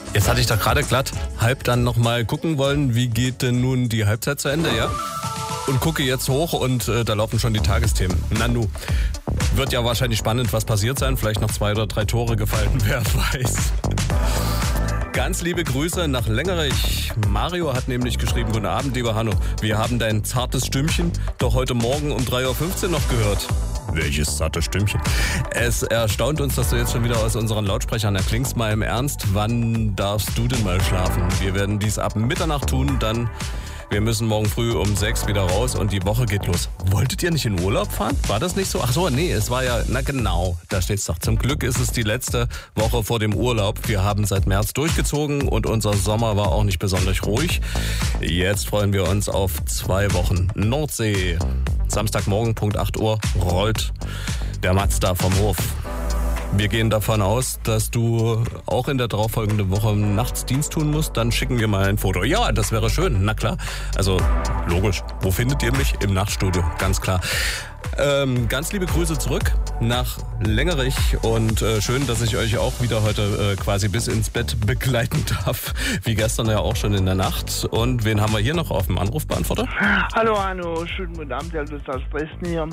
Jetzt hatte ich doch gerade glatt halb dann nochmal gucken wollen, wie geht denn nun die Halbzeit zu Ende, ja? Und gucke jetzt hoch und da laufen schon die Tagesthemen. Nanu, wird ja wahrscheinlich spannend, was passiert sein. Vielleicht noch 2 oder 3 Tore gefallen, wer weiß. Ganz liebe Grüße nach Längerich. Mario hat nämlich geschrieben, guten Abend, lieber Hanno. Wir haben dein zartes Stimmchen doch heute Morgen um 3.15 Uhr noch gehört. Welches zarte Stimmchen? Es erstaunt uns, dass du jetzt schon wieder aus unseren Lautsprechern erklingst. Mal im Ernst, wann darfst du denn mal schlafen? Wir werden dies ab Mitternacht tun, dann... Wir müssen morgen früh um 6 wieder raus und die Woche geht los. Wolltet ihr nicht in Urlaub fahren? War das nicht so? Ach so, nee, es war ja, na genau, da steht's doch. Zum Glück ist es die letzte Woche vor dem Urlaub. Wir haben seit März durchgezogen und unser Sommer war auch nicht besonders ruhig. Jetzt freuen wir uns auf 2 Wochen Nordsee. Samstagmorgen, Punkt 8 Uhr, rollt der Mazda vom Hof. Wir gehen davon aus, dass du auch in der darauffolgenden Woche nachts Dienst tun musst. Dann schicken wir mal ein Foto. Ja, das wäre schön, na klar. Also, logisch. Wo findet ihr mich? Im Nachtstudio, ganz klar. Ganz liebe Grüße zurück nach Längerich und schön, dass ich euch auch wieder heute quasi bis ins Bett begleiten darf, wie gestern ja auch schon in der Nacht. Und wen haben wir hier noch auf dem Anrufbeantworter? Hallo Hanno, schönen guten Abend, der Lust aus Dresden hier.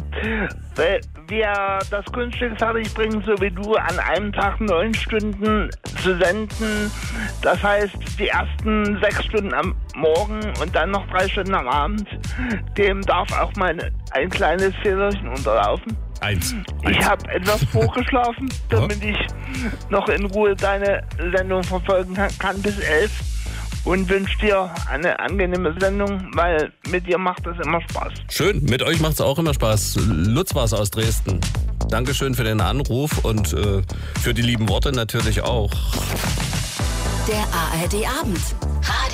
Wir das Kunststück fertig bringen, so wie du, an einem Tag 9 Stunden zu senden. Das heißt, die ersten 6 Stunden am Morgen und dann noch 3 Stunden am Abend. Dem darf auch mal ein kleines Fehlerchen unterlaufen. Eins. Ich habe etwas vorgeschlafen, damit ich noch in Ruhe deine Sendung verfolgen kann bis 11 und wünsche dir eine angenehme Sendung, weil mit dir macht das immer Spaß. Schön, mit euch macht es auch immer Spaß. Lutz war's aus Dresden. Dankeschön für den Anruf und für die lieben Worte natürlich auch. Der ARD Abend.